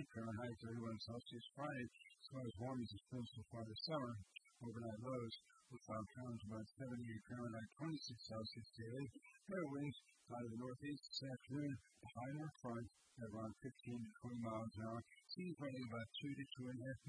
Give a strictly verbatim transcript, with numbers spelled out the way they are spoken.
Fahrenheit, thirty-one Celsius. Friday, as warm as it's supposed so far this summer. Overnight lows will cloud counts about seventy-eight Fahrenheit, twenty-six Celsius daily. Fair winds out of the northeast this afternoon. The high north front at around fifteen to twenty miles an hour. Seas running about two to two and a half